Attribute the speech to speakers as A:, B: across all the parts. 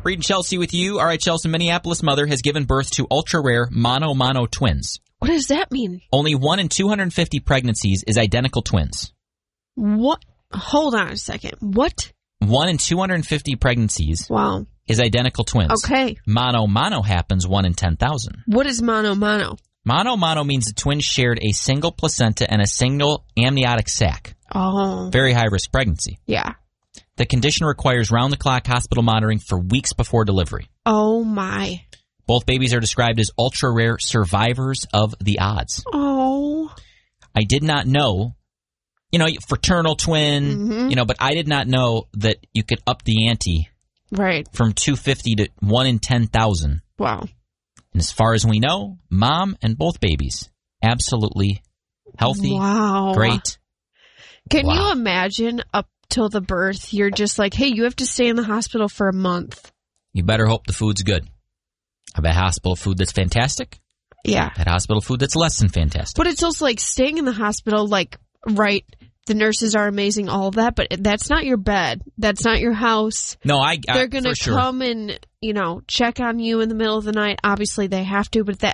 A: Reed and Chelsea with you. All right, Chelsea, Minneapolis mother has given birth to ultra-rare mono twins.
B: What does that mean?
A: Only 1 in 250 pregnancies is identical twins.
B: What? Hold on a second. What?
A: 1 in 250 pregnancies is identical twins.
B: Okay.
A: Mono happens 1 in 10,000.
B: What is mono?
A: Mono means the twins shared a single placenta and a single amniotic sac.
B: Oh.
A: Very high-risk pregnancy.
B: Yeah.
A: The condition requires round-the-clock hospital monitoring for weeks before delivery.
B: Oh, my.
A: Both babies are described as ultra-rare survivors of the odds.
B: Oh.
A: I did not know, fraternal twin, but I did not know that you could up the ante from 250 to 1 in 10,000.
B: Wow.
A: And as far as we know, mom and both babies, absolutely healthy, great.
B: Can you imagine up till the birth, you're just like, hey, you have to stay in the hospital for a month.
A: You better hope the food's good. I've had hospital food that's fantastic.
B: Yeah.
A: I've had hospital food that's less than fantastic.
B: But it's also like staying in the hospital, the nurses are amazing, all of that, but that's not your bed. That's not your house.
A: No,
B: they're going to come and, check on you in the middle of the night. Obviously, they have to, but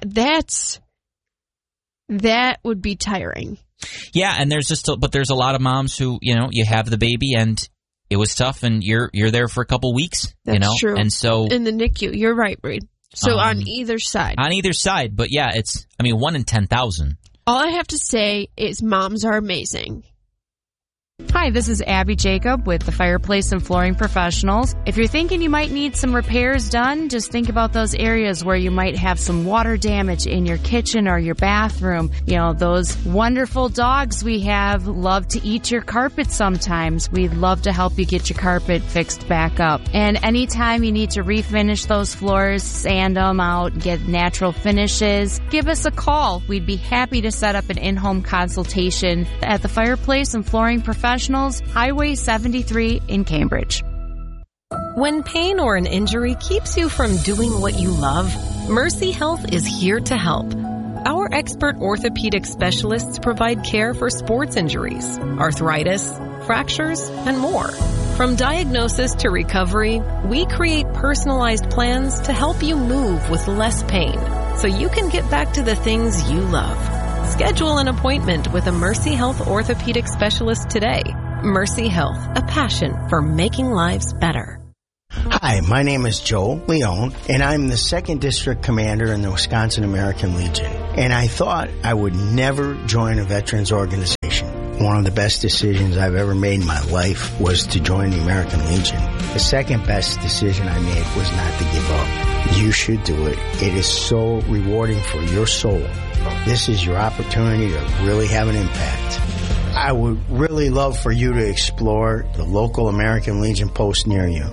B: that would be tiring.
A: Yeah, and there's a lot of moms who, you have the baby and it was tough and you're there for a couple weeks.
B: That's true.
A: And so
B: in the NICU, you're right, Reed. So on either side.
A: On either side, but yeah, 1 in 10,000.
B: All I have to say is moms are amazing.
C: Hi, this is Abby Jacob with the Fireplace and Flooring Professionals. If you're thinking you might need some repairs done, just think about those areas where you might have some water damage in your kitchen or your bathroom. Those wonderful dogs we have love to eat your carpet sometimes. We'd love to help you get your carpet fixed back up. And anytime you need to refinish those floors, sand them out, get natural finishes, give us a call. We'd be happy to set up an in-home consultation at the Fireplace and Flooring Professionals, Highway 73 in Cambridge.
D: When pain or an injury keeps you from doing what you love, Mercy Health is here to help. Our expert orthopedic specialists provide care for sports injuries, arthritis, fractures, and more. From diagnosis to recovery, we create personalized plans to help you move with less pain so you can get back to the things you love. Schedule an appointment with a Mercy Health orthopedic specialist today. Mercy Health, a passion for making lives better.
E: Hi, my name is Joe Leone, and I'm the 2nd District Commander in the Wisconsin American Legion. And I thought I would never join a veterans organization. One of the best decisions I've ever made in my life was to join the American Legion. The second best decision I made was not to give up. You should do it. It is so rewarding for your soul. This is your opportunity to really have an impact. I would really love for you to explore the local American Legion post near you.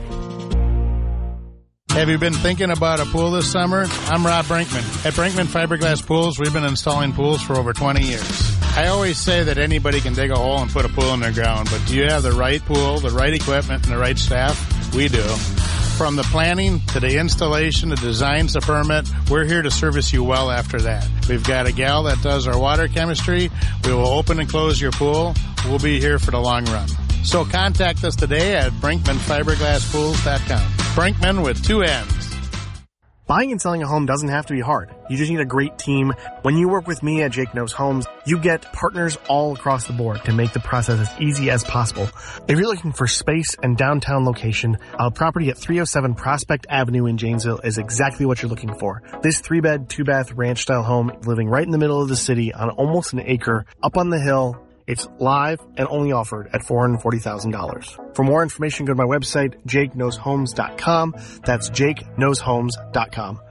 F: Have you been thinking about a pool this summer? I'm Rob Brinkman. At Brinkman Fiberglass Pools, we've been installing pools for over 20 years. I always say that anybody can dig a hole and put a pool in their ground, but do you have the right pool, the right equipment, and the right staff? We do. From the planning to the installation, the designs, the permit, we're here to service you well after that. We've got a gal that does our water chemistry. We will open and close your pool. We'll be here for the long run. So contact us today at BrinkmanFiberglassPools.com. Brinkman with 2 N's.
G: Buying and selling a home doesn't have to be hard. You just need a great team. When you work with me at Jake Knows Homes, you get partners all across the board to make the process as easy as possible. If you're looking for space and downtown location, our property at 307 Prospect Avenue in Janesville is exactly what you're looking for. This 3-bed, 2-bath ranch-style home living right in the middle of the city on almost an acre, up on the hill. It's live and only offered at $440,000. For more information, go to my website, jakeknowshomes.com. That's jakeknowshomes.com.